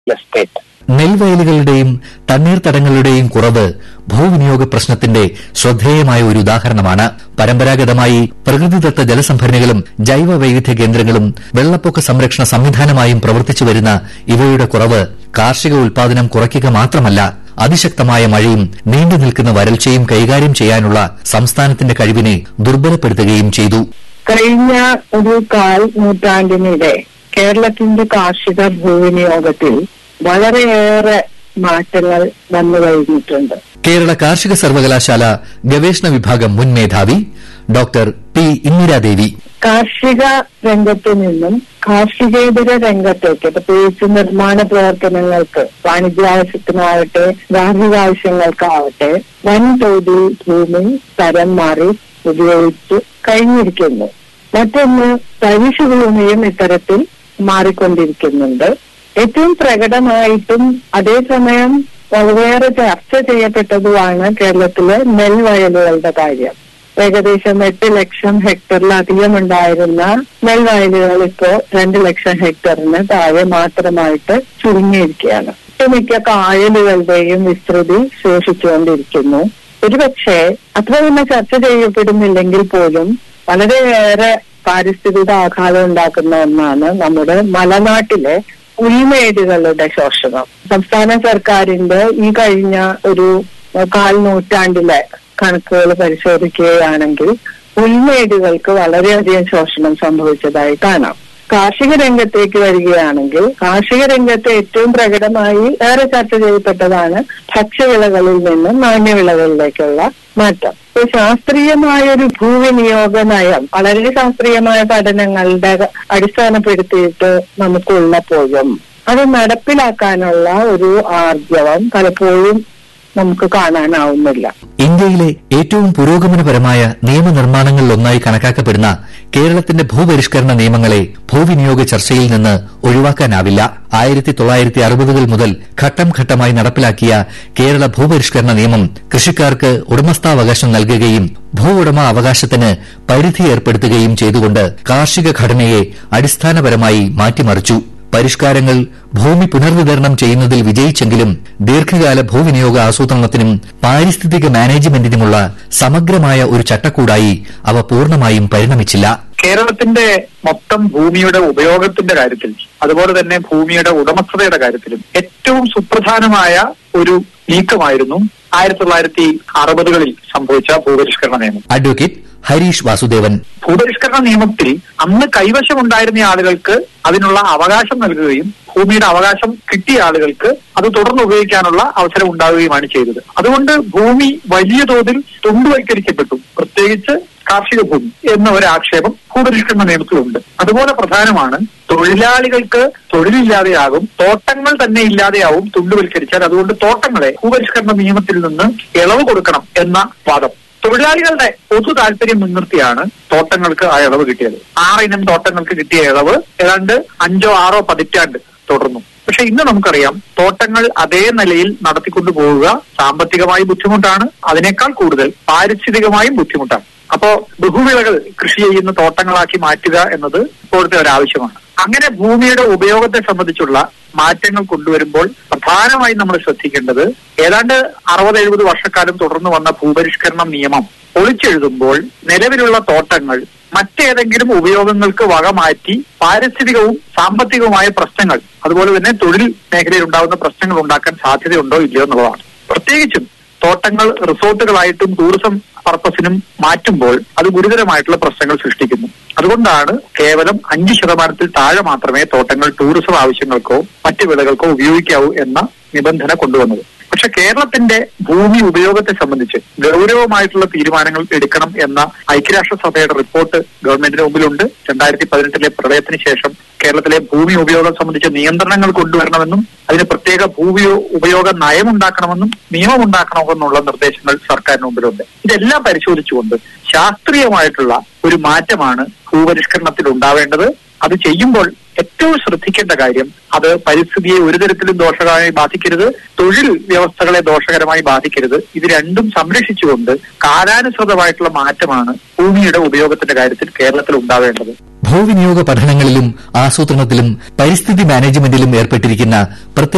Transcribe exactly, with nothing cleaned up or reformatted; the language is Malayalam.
എസ്റ്റേറ്റ്. നെൽവയലുകളുടെയും തണ്ണീർത്തടങ്ങളുടെയും കുറവ് ഭൂവിനിയോഗ പ്രശ്നത്തിന്റെ ശ്രദ്ധേയമായ ഒരു ഉദാഹരണമാണ്. പരമ്പരാഗതമായി പ്രകൃതിദത്ത ജലസംഭരണികളും ജൈവ വൈവിധ്യ കേന്ദ്രങ്ങളും വെള്ളപ്പൊക്ക സംരക്ഷണ സംവിധാനമായും പ്രവർത്തിച്ചുവരുന്ന ഇവയുടെ കുറവ് കാർഷിക ഉൽപാദനം കുറയ്ക്കുക മാത്രമല്ല, അതിശക്തമായ മഴയും നീണ്ടുനിൽക്കുന്ന വരൾച്ചയും കൈകാര്യം ചെയ്യാനുള്ള സംസ്ഥാനത്തിന്റെ കഴിവിനെ ദുർബലപ്പെടുത്തുകയും ചെയ്തു. കഴിഞ്ഞ ഒരു കാൽ നൂറ്റാണ്ടിനിടെ കേരളത്തിന്റെ കാർഷിക ഭൂവിനിയോഗത്തിൽ വളരെയേറെ മാറ്റങ്ങൾ വന്നു കഴിഞ്ഞിട്ടുണ്ട്. കേരള കാർഷിക സർവകലാശാല ഗവേഷണ വിഭാഗം മുൻ മേധാവി ഡോക്ടർ പി ഇന്ദിരാദേവി കാർഷിക രംഗത്തു നിന്നും കാർഷികേതര രംഗത്തേക്ക്, പ്രത്യേകിച്ച് നിർമ്മാണ പ്രവർത്തനങ്ങൾക്ക്, വാണിജ്യാവശ്യത്തിനാവട്ടെ ഗാർഹികാവശ്യങ്ങൾക്കാവട്ടെ വൻതോതിൽ ഭൂമി തരം മാറി ഉപയോഗിച്ച് കഴിഞ്ഞിരിക്കുന്നു. മറ്റൊന്ന് തരിശു ഭൂമിയും ഇത്തരത്തിൽ മാറിക്കൊണ്ടിരിക്കുന്നുണ്ട്. ഏറ്റവും പ്രകടമായിട്ടും അതേസമയം വളരെയേറെ ചർച്ച ചെയ്യപ്പെട്ടതുമാണ് കേരളത്തിലെ നെൽവയലുകളുടെ കാര്യം. ഏകദേശം എട്ട് ലക്ഷം ഹെക്ടറിലധികം ഉണ്ടായിരുന്ന നെൽവയലുകൾ ഇപ്പോൾ രണ്ട് ലക്ഷം ഹെക്ടറിന് താഴെ മാത്രമായിട്ട് ചുരുങ്ങിയിരിക്കുകയാണ്. ഒട്ടുമിക്ക കായലുകളുടെയും വിസ്തൃതി ശോഷിച്ചുകൊണ്ടിരിക്കുന്നു. ഒരുപക്ഷെ അത്ര തന്നെ ചർച്ച ചെയ്യപ്പെടുന്നില്ലെങ്കിൽ പോലും വളരെയേറെ പാരിസ്ഥിതിക ആഘാതം ഉണ്ടാക്കുന്ന ഒന്നാണ് നമ്മുടെ മലനാട്ടിലെ പുൽമേടുകളുടെ ശോഷണം. സംസ്ഥാന സർക്കാരിന്റെ ഈ കഴിഞ്ഞ ഒരു കാൽ നൂറ്റാണ്ടിലെ കണക്കുകൾ പരിശോധിക്കുകയാണെങ്കിൽ പുൽമേടുകൾക്ക് വളരെയധികം ശോഷണം സംഭവിച്ചതായി കാണാം. കാർഷിക രംഗത്തേക്ക് വരികയാണെങ്കിൽ കാർഷിക രംഗത്ത് ഏറ്റവും പ്രകടമായി ഏറെ ചർച്ച ചെയ്യപ്പെട്ടതാണ് ഭക്ഷ്യവിളകളിൽ നിന്നും നാണ്യവിളകളിലേക്കുള്ള മാറ്റം. ഇപ്പൊ ശാസ്ത്രീയമായൊരു ഭൂവിനിയോഗ നയം വളരെ ശാസ്ത്രീയമായ പഠനങ്ങളുടെ അടിസ്ഥാനപ്പെടുത്തിയിട്ട് നമുക്കുള്ളപ്പോഴും അത് നടപ്പിലാക്കാനുള്ള ഒരു ആർജവം പലപ്പോഴും നമുക്ക് കാണാനാവുന്നില്ല. ഇന്ത്യയിലെ ഏറ്റവും പുരോഗമനപരമായ നിയമനിർമ്മാണങ്ങളിലൊന്നായി കണക്കാക്കപ്പെടുന്ന കേരളത്തിന്റെ ഭൂപരിഷ്കരണ നിയമങ്ങളെ ഭൂവിനിയോഗ ചർച്ചയിൽ നിന്ന് ഒഴിവാക്കാനാവില്ല. ആയിരത്തി തൊള്ളായിരത്തി അറുപതുകൾ മുതൽ ഘട്ടം ഘട്ടമായി നടപ്പിലാക്കിയ കേരള ഭൂപരിഷ്കരണ നിയമം കൃഷിക്കാർക്ക് ഉടമസ്ഥാവകാശം നൽകുകയും ഭൂ ഉടമ അവകാശത്തിന് പരിധി ഏർപ്പെടുത്തുകയും ചെയ്തുകൊണ്ട് കാർഷിക ഘടനയെ അടിസ്ഥാനപരമായി മാറ്റിമറിച്ചു. പരിഷ്കാരങ്ങൾ ഭൂമി പുനർവിതരണം ചെയ്യുന്നതിൽ വിജയിച്ചെങ്കിലും ദീർഘകാല ഭൂവിനിയോഗ ആസൂത്രണത്തിനും പാരിസ്ഥിതിക മാനേജ്മെന്റിനുമുള്ള സമഗ്രമായ ഒരു ചട്ടക്കൂടായി അവ പൂർണ്ണമായും പരിണമിച്ചില്ല. കേരളത്തിന്റെ മൊത്തം ഭൂമിയുടെ ഉപയോഗത്തിന്റെ കാര്യത്തിൽ, അതുപോലെ തന്നെ ഭൂമിയുടെ ഉടമസ്ഥതയുടെ കാര്യത്തിലും ഏറ്റവും സുപ്രധാനമായ ഒരു നീക്കമായിരുന്നു ആയിരത്തി തൊള്ളായിരത്തി അറുപതുകളിൽ സംഭവിച്ച ഭൂപരിഷ്കരണ നിയമം. അഡ്വക്കേറ്റ് ഹരീഷ് വാസുദേവൻ ഭൂപരിഷ്കരണ നിയമത്തിൽ അന്ന് കൈവശമുണ്ടായിരുന്ന ആളുകൾക്ക് അതിനുള്ള അവകാശം നൽകുകയും ഭൂമിയുടെ അവകാശം കിട്ടിയ ആളുകൾക്ക് അത് തുടർന്ന് ഉപയോഗിക്കാനുള്ള അവസരം ഉണ്ടാവുകയുമാണ് ചെയ്തത്. അതുകൊണ്ട് ഭൂമി വലിയ തോതിൽ തുണ്ടുവൽക്കരിക്കപ്പെട്ടു, പ്രത്യേകിച്ച് കാർഷിക ഭൂമി എന്ന ഒരു ആക്ഷേപം ഭൂപരിഷ്കരണ നിയമത്തിലുണ്ട്. അതുപോലെ പ്രധാനമാണ് തൊഴിലാളികൾക്ക് തൊഴിലില്ലാതെയാകും, തോട്ടങ്ങൾ തന്നെ ഇല്ലാതെയാവും തുണ്ടുവൽക്കരിച്ചാൽ. അതുകൊണ്ട് തോട്ടങ്ങളെ ഭൂപരിഷ്കരണ നിയമത്തിൽ നിന്ന് ഇളവ് കൊടുക്കണം എന്ന വാദം. തൊഴിലാളികളുടെ പൊതു താല്പര്യം മുൻനിർത്തിയാണ് തോട്ടങ്ങൾക്ക് ആ ഇളവ് കിട്ടിയത്. ആറിനം തോട്ടങ്ങൾക്ക് കിട്ടിയ ഇളവ് ഏതാണ്ട് അഞ്ചോ ആറോ പതിറ്റാണ്ട് തുടർന്നു. പക്ഷെ ഇന്ന് നമുക്കറിയാം തോട്ടങ്ങൾ അതേ നിലയിൽ നടത്തിക്കൊണ്ടു പോവുക സാമ്പത്തികമായി ബുദ്ധിമുട്ടാണ്, അതിനേക്കാൾ കൂടുതൽ പാരിസ്ഥിതികമായും ബുദ്ധിമുട്ടാണ്. അപ്പോ ബഹുവിളകൾ കൃഷി ചെയ്യുന്ന തോട്ടങ്ങളാക്കി മാറ്റുക എന്നത് ഇപ്പോഴത്തെ ഒരാവശ്യമാണ്. അങ്ങനെ ഭൂമിയുടെ ഉപയോഗത്തെ സംബന്ധിച്ചുള്ള മാറ്റങ്ങൾ കൊണ്ടുവരുമ്പോൾ പ്രധാനമായും നമ്മൾ ശ്രദ്ധിക്കേണ്ടത് ഏതാണ്ട് അറുപത് എഴുപത് വർഷക്കാലം തുടർന്ന് വന്ന ഭൂപരിഷ്കരണ നിയമം പൊളിച്ചെഴുതുമ്പോൾ നിലവിലുള്ള തോട്ടങ്ങൾ മറ്റേതെങ്കിലും ഉപയോഗങ്ങൾക്ക് വകമാറ്റി പാരിസ്ഥിതികവും സാമ്പത്തികവുമായ പ്രശ്നങ്ങൾ, അതുപോലെ തന്നെ തൊഴിൽ മേഖലയിൽ ഉണ്ടാകുന്ന പ്രശ്നങ്ങൾ ഉണ്ടാക്കാൻ സാധ്യതയുണ്ടോ ഇല്ലയോ എന്നുള്ളതാണ്. പ്രത്യേകിച്ചും തോട്ടങ്ങൾ റിസോർട്ടുകളായിട്ടും ടൂറിസം പർപ്പസിനും മാറ്റുമ്പോൾ അത് ഗുരുതരമായിട്ടുള്ള പ്രശ്നങ്ങൾ സൃഷ്ടിക്കുന്നു. അതുകൊണ്ടാണ് കേവലം അഞ്ച് ശതമാനത്തിൽ താഴെ മാത്രമേ തോട്ടങ്ങൾ ടൂറിസം ആവശ്യങ്ങൾക്കോ മറ്റു വിളകൾക്കോ ഉപയോഗിക്കാവൂ എന്ന നിബന്ധന കൊണ്ടുവന്നത്. പക്ഷെ കേരളത്തിന്റെ ഭൂമി ഉപയോഗത്തെ സംബന്ധിച്ച് ഗൗരവമായിട്ടുള്ള തീരുമാനങ്ങൾ എടുക്കണം എന്ന ഐക്യരാഷ്ട്രസഭയുടെ റിപ്പോർട്ട് ഗവൺമെന്റിന് മുമ്പിലുണ്ട്. രണ്ടായിരത്തി പതിനെട്ടിലെ പ്രളയത്തിന് ശേഷം കേരളത്തിലെ ഭൂമി ഉപയോഗം സംബന്ധിച്ച നിയന്ത്രണങ്ങൾ കൊണ്ടുവരണമെന്നും അതിന് പ്രത്യേക ഭൂമി ഉപയോഗ നയമുണ്ടാക്കണമെന്നും നിയമമുണ്ടാക്കണമെന്നുള്ള നിർദ്ദേശങ്ങൾ സർക്കാരിന് മുമ്പിലുണ്ട്. ഇതെല്ലാം പരിശോധിച്ചുകൊണ്ട് ശാസ്ത്രീയമായിട്ടുള്ള ഒരു മാറ്റമാണ് ഭൂപരിഷ്കരണത്തിൽ ഉണ്ടാവേണ്ടത്. അത് ചെയ്യുമ്പോൾ ഏറ്റവും ശ്രദ്ധിക്കേണ്ട കാര്യം അത് പരിസ്ഥിതിയെ ഒരു തരത്തിലും ദോഷകരമായി ബാധിക്കരുത്, തൊഴിൽ വ്യവസ്ഥകളെ ദോഷകരമായി ബാധിക്കരുത്. ഇത് രണ്ടും സംരക്ഷിച്ചുകൊണ്ട് കാലാനുസൃതമായിട്ടുള്ള മാറ്റമാണ് ഭൂമിയുടെ ഉപയോഗത്തിന്റെ കാര്യത്തിൽ കേരളത്തിൽ ഉണ്ടാവേണ്ടത്. ഭൂവിനിയോഗ പഠനങ്ങളിലും ആസൂത്രണത്തിലും പരിസ്ഥിതി മാനേജ്മെന്റിലും ഏർപ്പെട്ടിരിക്കുന്ന പ്രത്യേക